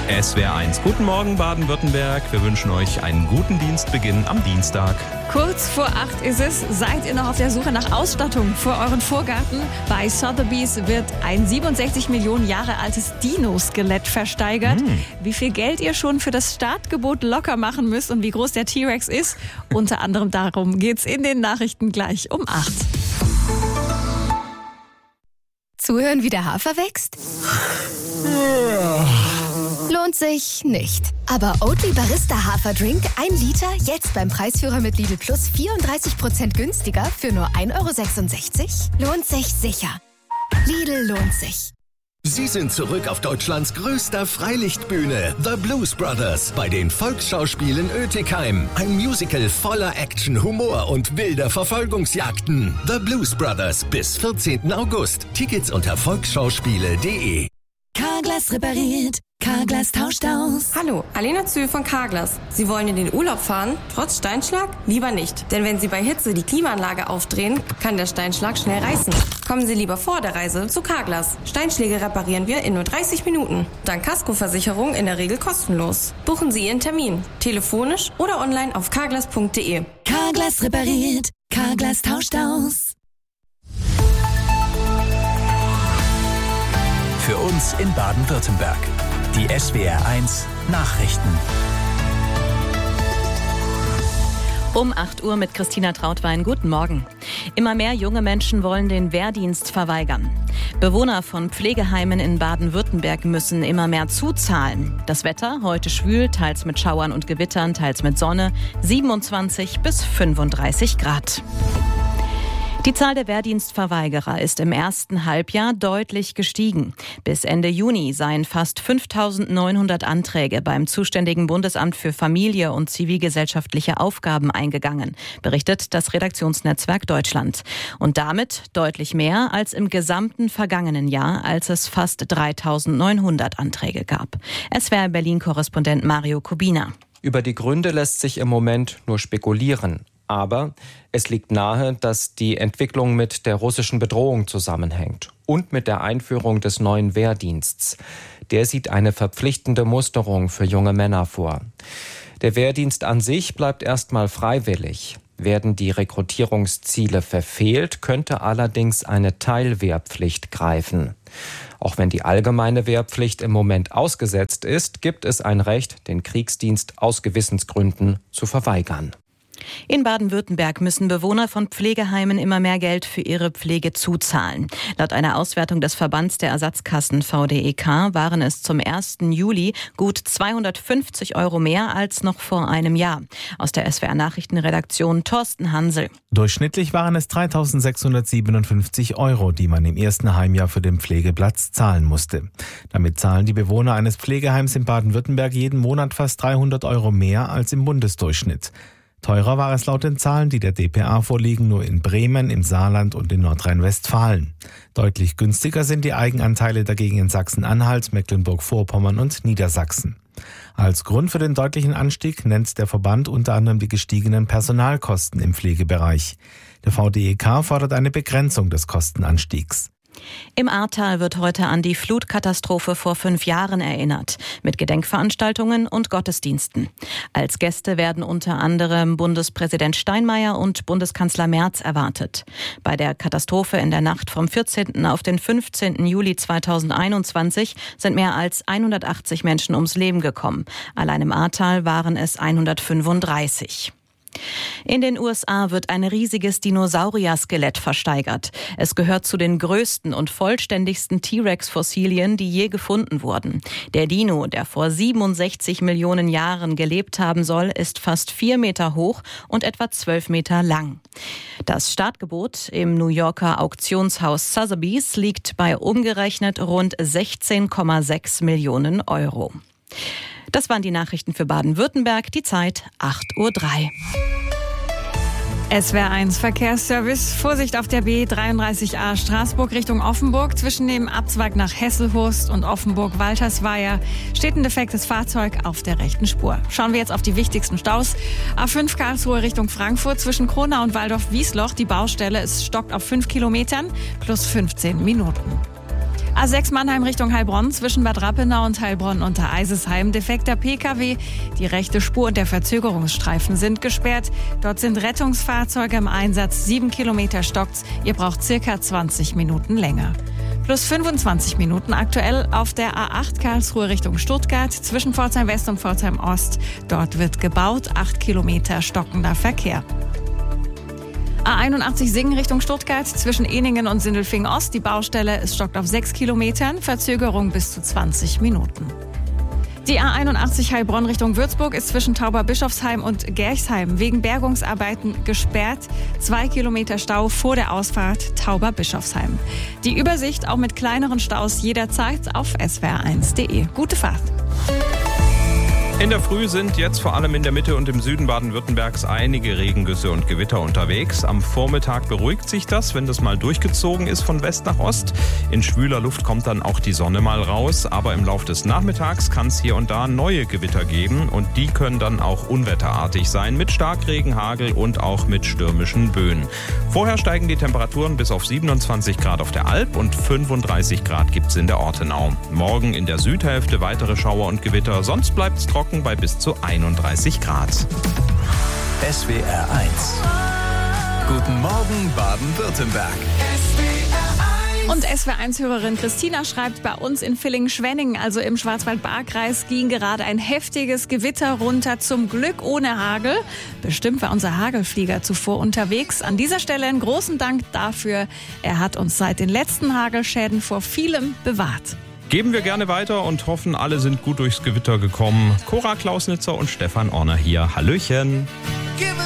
SWR 1. Guten Morgen, Baden-Württemberg. Wir wünschen euch einen guten Dienstbeginn am Dienstag. Kurz vor 8 ist es. Seid ihr noch auf der Suche nach Ausstattung für euren Vorgarten? Bei Sotheby's wird ein 67 Millionen Jahre altes Dino-Skelett versteigert. Wie viel Geld ihr schon für das Startgebot locker machen müsst und wie groß der T-Rex ist, unter anderem darum geht's in den Nachrichten gleich um 8. Zuhören, wie der Hafer wächst? Lohnt sich nicht. Aber Oatly Barista Haferdrink 1 Liter jetzt beim Preisführer mit Lidl Plus 34% günstiger für nur 1,66 €? Lohnt sich sicher. Lidl lohnt sich. Sie sind zurück auf Deutschlands größter Freilichtbühne, The Blues Brothers, bei den Volksschauspielen Oetikheim. Ein Musical voller Action, Humor und wilder Verfolgungsjagden. The Blues Brothers bis 14. August. Tickets unter volksschauspiele.de. Carglass repariert, Carglass tauscht aus. Hallo, Alena Zühl von Carglass. Sie wollen in den Urlaub fahren, trotz Steinschlag? Lieber nicht. Denn wenn Sie bei Hitze die Klimaanlage aufdrehen, kann der Steinschlag schnell reißen. Kommen Sie lieber vor der Reise zu Carglass. Steinschläge reparieren wir in nur 30 Minuten. Dank Kaskoversicherung in der Regel kostenlos. Buchen Sie Ihren Termin. Telefonisch oder online auf carglass.de. Carglass repariert, Carglass tauscht aus. Für uns in Baden-Württemberg. Die SWR 1 Nachrichten. Um 8 Uhr mit Christina Trautwein. Guten Morgen. Immer mehr junge Menschen wollen den Wehrdienst verweigern. Bewohner von Pflegeheimen in Baden-Württemberg müssen immer mehr zuzahlen. Das Wetter heute schwül, teils mit Schauern und Gewittern, teils mit Sonne, 27 bis 35 Grad. Die Zahl der Wehrdienstverweigerer ist im ersten Halbjahr deutlich gestiegen. Bis Ende Juni seien fast 5.900 Anträge beim zuständigen Bundesamt für Familie und zivilgesellschaftliche Aufgaben eingegangen, berichtet das Redaktionsnetzwerk Deutschland. Und damit deutlich mehr als im gesamten vergangenen Jahr, als es fast 3.900 Anträge gab. SWR Berlin-Korrespondent Mario Kubina. Über die Gründe lässt sich im Moment nur spekulieren. Aber es liegt nahe, dass die Entwicklung mit der russischen Bedrohung zusammenhängt und mit der Einführung des neuen Wehrdienstes. Der sieht eine verpflichtende Musterung für junge Männer vor. Der Wehrdienst an sich bleibt erstmal freiwillig. Werden die Rekrutierungsziele verfehlt, könnte allerdings eine Teilwehrpflicht greifen. Auch wenn die allgemeine Wehrpflicht im Moment ausgesetzt ist, gibt es ein Recht, den Kriegsdienst aus Gewissensgründen zu verweigern. In Baden-Württemberg müssen Bewohner von Pflegeheimen immer mehr Geld für ihre Pflege zuzahlen. Laut einer Auswertung des Verbands der Ersatzkassen VDEK waren es zum 1. Juli gut 250 € mehr als noch vor einem Jahr. Aus der SWR-Nachrichtenredaktion Thorsten Hansel. Durchschnittlich waren es 3.657 €, die man im ersten Heimjahr für den Pflegeplatz zahlen musste. Damit zahlen die Bewohner eines Pflegeheims in Baden-Württemberg jeden Monat fast 300 € mehr als im Bundesdurchschnitt. Teurer war es laut den Zahlen, die der dpa vorliegen, nur in Bremen, im Saarland und in Nordrhein-Westfalen. Deutlich günstiger sind die Eigenanteile dagegen in Sachsen-Anhalt, Mecklenburg-Vorpommern und Niedersachsen. Als Grund für den deutlichen Anstieg nennt der Verband unter anderem die gestiegenen Personalkosten im Pflegebereich. Der VDEK fordert eine Begrenzung des Kostenanstiegs. Im Ahrtal wird heute an die Flutkatastrophe vor 5 Jahren erinnert, mit Gedenkveranstaltungen und Gottesdiensten. Als Gäste werden unter anderem Bundespräsident Steinmeier und Bundeskanzler Merz erwartet. Bei der Katastrophe in der Nacht vom 14. auf den 15. Juli 2021 sind mehr als 180 Menschen ums Leben gekommen. Allein im Ahrtal waren es 135. In den USA wird ein riesiges Dinosaurier-Skelett versteigert. Es gehört zu den größten und vollständigsten T-Rex-Fossilien, die je gefunden wurden. Der Dino, der vor 67 Millionen Jahren gelebt haben soll, ist fast 4 Meter hoch und etwa 12 Meter lang. Das Startgebot im New Yorker Auktionshaus Sotheby's liegt bei umgerechnet rund 16,6 Millionen €. Das waren die Nachrichten für Baden-Württemberg. Die Zeit 8:03 Uhr. SWR 1 Verkehrsservice. Vorsicht auf der B33a Straßburg Richtung Offenburg. Zwischen dem Abzweig nach Hesselhurst und Offenburg-Waltersweier steht ein defektes Fahrzeug auf der rechten Spur. Schauen wir jetzt auf die wichtigsten Staus. A5 Karlsruhe Richtung Frankfurt zwischen Kronau und Waldorf-Wiesloch. Die Baustelle ist stockt auf 5 Kilometern plus 15 Minuten. A6 Mannheim Richtung Heilbronn zwischen Bad Rappenau und Heilbronn unter Eisesheim. Defekter PKW. Die rechte Spur und der Verzögerungsstreifen sind gesperrt. Dort sind Rettungsfahrzeuge im Einsatz. 7 Kilometer stockt's. Ihr braucht circa 20 Minuten länger. Plus 25 Minuten aktuell auf der A8 Karlsruhe Richtung Stuttgart zwischen Pforzheim West und Pforzheim Ost. Dort wird gebaut. 8 Kilometer stockender Verkehr. A81 Singen Richtung Stuttgart zwischen Ehningen und Sindelfingen Ost. Die Baustelle, es stockt auf 6 Kilometern, Verzögerung bis zu 20 Minuten. Die A81 Heilbronn Richtung Würzburg ist zwischen Tauberbischofsheim und Gerchsheim wegen Bergungsarbeiten gesperrt. 2 Kilometer Stau vor der Ausfahrt Tauberbischofsheim. Die Übersicht auch mit kleineren Staus jederzeit auf swr1.de. Gute Fahrt! In der Früh sind jetzt vor allem in der Mitte und im Süden Baden-Württembergs einige Regengüsse und Gewitter unterwegs. Am Vormittag beruhigt sich das, wenn das mal durchgezogen ist von West nach Ost. In schwüler Luft kommt dann auch die Sonne mal raus. Aber im Laufe des Nachmittags kann es hier und da neue Gewitter geben. Und die können dann auch unwetterartig sein mit Starkregen, Hagel und auch mit stürmischen Böen. Vorher steigen die Temperaturen bis auf 27 Grad auf der Alp und 35 Grad gibt es in der Ortenau. Morgen in der Südhälfte weitere Schauer und Gewitter. Sonst bleibt es trocken bei bis zu 31 Grad. SWR 1. Guten Morgen Baden-Württemberg. Und SWR1-Hörerin Christina schreibt, bei uns in Villingen-Schwenningen, also im Schwarzwald-Baar-Kreis, ging gerade ein heftiges Gewitter runter, zum Glück ohne Hagel. Bestimmt war unser Hagelflieger zuvor unterwegs. An dieser Stelle einen großen Dank dafür. Er hat uns seit den letzten Hagelschäden vor vielem bewahrt. Geben wir gerne weiter und hoffen, alle sind gut durchs Gewitter gekommen. Cora Klausnitzer und Stefan Orner hier. Hallöchen.